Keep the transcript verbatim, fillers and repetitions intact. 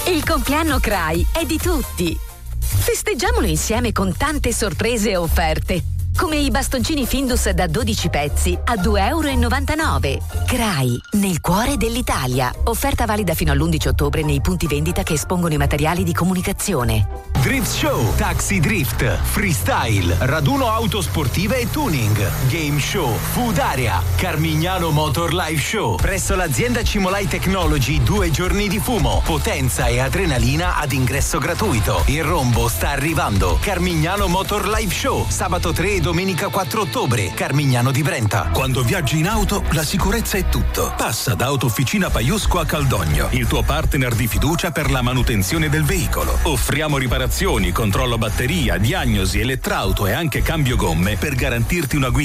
Il compleanno C R A I è di tutti. Festeggiamolo insieme con tante sorprese e offerte, come i bastoncini Findus da dodici pezzi a due e novantanove euro. C R A I, nel cuore dell'Italia. Offerta valida fino all'undici ottobre nei punti vendita che espongono i materiali di comunicazione. Drift Show, Taxi Drift, Freestyle, raduno auto sportive e tuning, Game Show, Food Area, Carmignano Motor Live Show. Presso l'azienda Cimolai Technology, due giorni di fumo, potenza e adrenalina ad ingresso gratuito. Il rombo sta arrivando. Carmignano Motor Live Show, sabato tre e domenica quattro ottobre, Carmignano di Brenta. Quando viaggi in auto, la sicurezza è tutto. Passa da Autofficina Paiusco a Caldogno, il tuo partner di fiducia per la manutenzione del veicolo. Offriamo riparazioni, controllo batteria, diagnosi, elettrauto e anche cambio gomme per garantirti una guida